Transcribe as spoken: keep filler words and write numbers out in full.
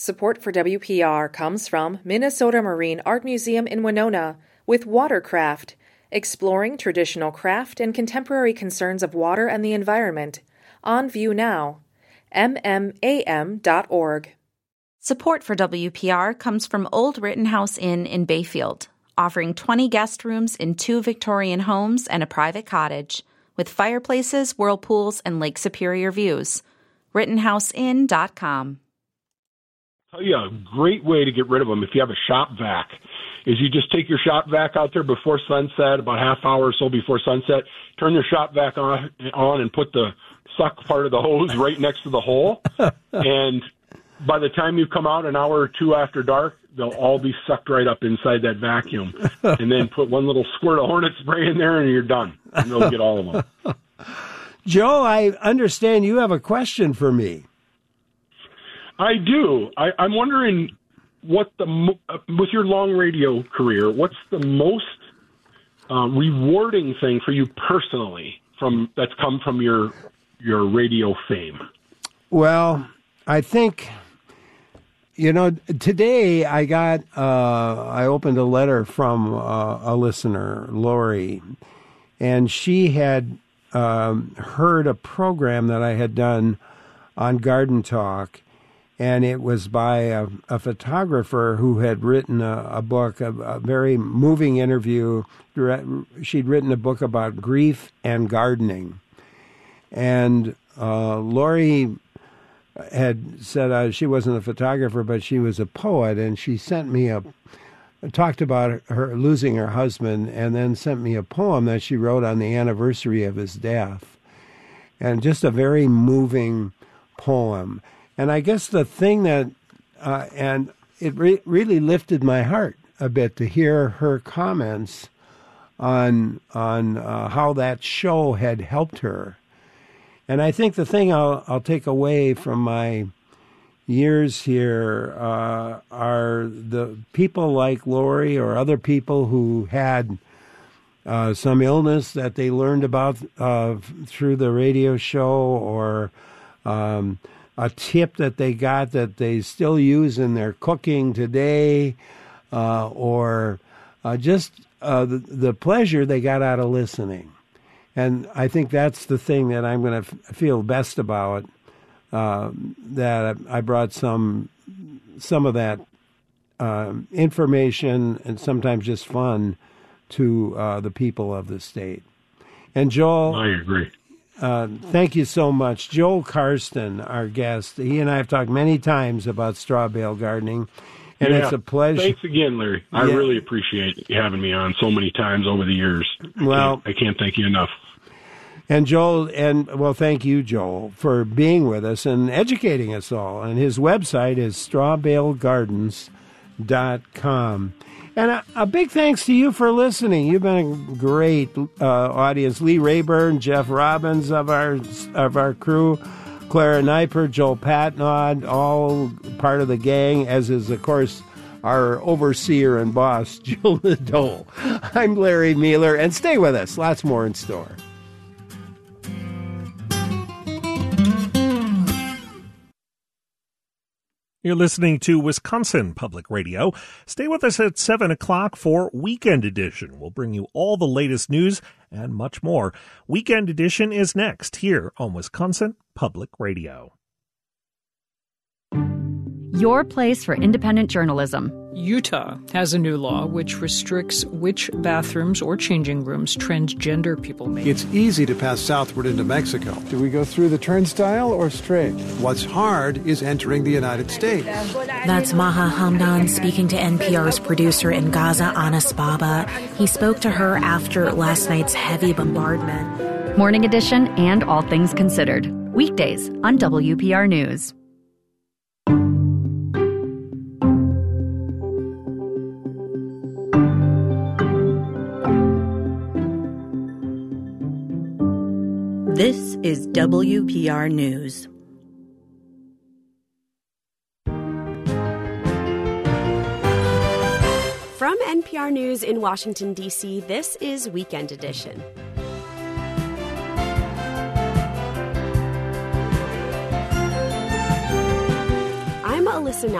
Support for W P R comes from Minnesota Marine Art Museum in Winona with Watercraft, exploring traditional craft and contemporary concerns of water and the environment. On view now. M M A M dot org. Support for W P R comes from Old Rittenhouse Inn in Bayfield, offering twenty guest rooms in two Victorian homes and a private cottage, with fireplaces, whirlpools, and Lake Superior views. Rittenhouse Inn dot com. Tell you a great way to get rid of them if you have a shop vac is you just take your shop vac out there before sunset, about half hour or so before sunset, turn your shop vac on, on and put the suck part of the hose right next to the hole. And by the time you come out an hour or two after dark, they'll all be sucked right up inside that vacuum. And then put one little squirt of Hornet spray in there and you're done. And they'll get all of them. Joe, I understand you have a question for me. I do. I, I'm wondering what the, with your long radio career, what's the most uh, rewarding thing for you personally from that's come from your your radio fame? Well, I think, you know, today I got, uh, I opened a letter from uh, a listener, Lori, and she had um, heard a program that I had done on Garden Talk. And it was by a, a photographer who had written a, a book, a, a very moving interview. She'd written a book about grief and gardening. And uh, Lori had said uh, she wasn't a photographer, but she was a poet. And she sent me a, talked about her losing her husband, and then sent me a poem that she wrote on the anniversary of his death. And just a very moving poem. And I guess the thing that, uh, and it re- really lifted my heart a bit to hear her comments on on uh, how that show had helped her. And I think the thing I'll, I'll take away from my years here uh, are the people like Lori or other people who had uh, some illness that they learned about uh, through the radio show, or um a tip that they got that they still use in their cooking today, uh, or uh, just uh, the, the pleasure they got out of listening. And I think that's the thing that I'm going to f- feel best about, uh, that I brought some some of that uh, information and sometimes just fun to uh, the people of the state. And Joel, I agree. Uh, thank you so much. Joel Karsten, our guest, he and I have talked many times about straw bale gardening, and yeah. it's a pleasure. Thanks again, Larry. I yeah. really appreciate you having me on so many times over the years. Well, I can't, I can't thank you enough. And Joel, and well, thank you, Joel, for being with us and educating us all. And his website is straw bale gardens dot com. And a, a big thanks to you for listening. You've been a great uh, audience. Lee Rayburn, Jeff Robbins of our of our crew, Clara Neiper, Joel Patnod, all part of the gang, as is, of course, our overseer and boss, Jill Nadeau. I'm Larry Mueller, and stay with us. Lots more in store. You're listening to Wisconsin Public Radio. Stay with us at seven o'clock for Weekend Edition. We'll bring you all the latest news and much more. Weekend Edition is next here on Wisconsin Public Radio. Your place for independent journalism. Utah has a new law which restricts which bathrooms or changing rooms transgender people may. It's easy to pass southward into Mexico. Do we go through the turnstile or straight? What's hard is entering the United States. That's Maha Hamdan speaking to N P R's producer in Gaza, Anas Baba. He spoke to her after last night's heavy bombardment. Morning Edition and All Things Considered. Weekdays on W P R News. This is W P R News. From N P R News in Washington, D C, this is Weekend Edition. I'm Alyssa